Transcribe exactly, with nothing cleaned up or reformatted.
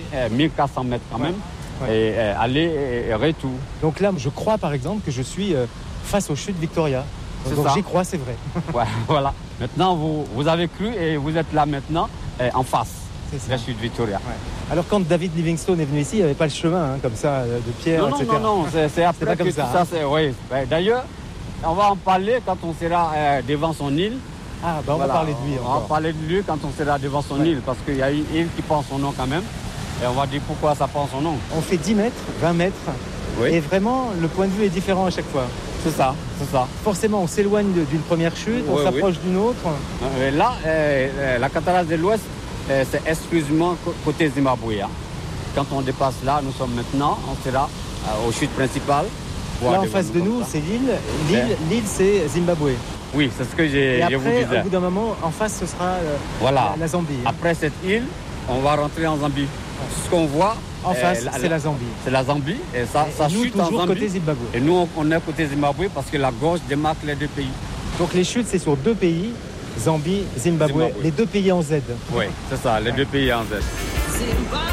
euh, mille quatre cents mètres quand Ouais. même, Ouais. et euh, aller et, et retour. Donc là, je crois par exemple que je suis euh, face aux chutes Victoria. C'est Donc ça. j'y crois, c'est vrai. Ouais, voilà. Maintenant, vous, vous avez cru et vous êtes là maintenant, euh, en face C'est de ça. la chute Victoria. Ouais. Alors quand David Livingstone est venu ici, il n'y avait pas le chemin hein, comme ça, euh, de pierre, Non, non, et cetera. non, non, c'est, c'est après pas que comme tout ça, ça, hein. c'est, oui. Ben, d'ailleurs, on va en parler quand on sera euh, devant son île. Ah, bah on Voilà, va parler de lui On va encore. parler de lui quand on sera devant son Ouais. île, parce qu'il y a une île qui prend son nom quand même. Et on va dire pourquoi ça prend son nom. On fait dix mètres, vingt mètres, Oui. et vraiment, le point de vue est différent à chaque fois. C'est ça, c'est ça. Forcément, on s'éloigne de- d'une première chute, on Oui, s'approche d'une autre. Et là, euh, euh, la cataracte de l'Ouest, euh, c'est exclusivement co- côté Zimbabwe. hein. Quand on dépasse là, nous sommes maintenant, on sera euh, aux chutes principales. Voir Là, en devant face de comme nous, ça. c'est l'île. L'île, l'île c'est Zimbabwe. Oui, c'est ce que j'ai, Et je vous après, disais. au bout d'un moment, en face, ce sera euh, Voilà. la, la Zambie. Après cette île, on va rentrer en Zambie. Ce qu'on voit, En euh, face, la- c'est la Zambie. c'est la Zambie. Et ça, Et- ça et nous, chute en toujours Zambie. côté Zimbabwe. Et nous, on, on est côté Zimbabwe parce que la gauche démarque les deux pays. Donc les chutes, c'est sur deux pays, Zambie, Zimbabwe, Zimbabwe. les deux pays en Z. Oui, c'est ça, les deux pays en Z.